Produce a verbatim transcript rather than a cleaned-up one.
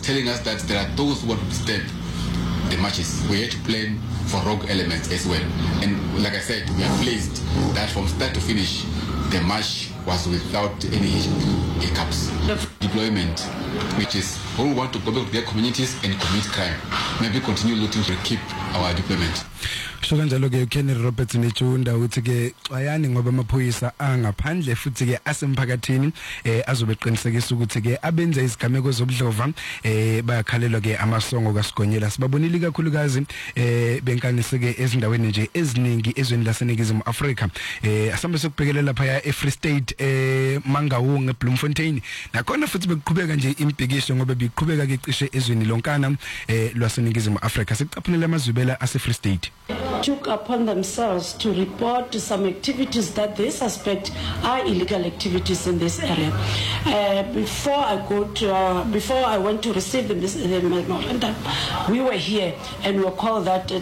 telling us that there are those who want to disturb the matches. We had to plan for rogue elements as well. And like I said, we are pleased that from start to finish, the match was without any hiccups. Deployment, which is when we want to go back to their communities and commit crime, maybe continue looking to keep our deployment. Shokanjalo ke Kenny Roberts nechunda uthi ke ayani ngoba amaphoyisa angaphandle futhi ke asemphakathini eh azobe qinisekisa ukuthi ke abenze izigameko zobudlova eh bayakhalelwa ke amasongo kaSigonyela sibabonile kakhulukazi eh benkanise ke ezindaweni nje eziningi ezweni laseNingizimu Afrika eh asambe sokubhekelela lapha eFree State eh Mangaung eBloemfontein nakhona futhi bekuqhubeka nje impikisho ngoba biqhubeka ke cishe ezweni lonkana eh lwaseNingizimu Afrika sikucaphulela amazwibela aseFree State took upon themselves to report some activities that they suspect are illegal activities in this area. Uh, before I go to, uh, before I went to receive the, the memorandum, we were here and we were called that uh,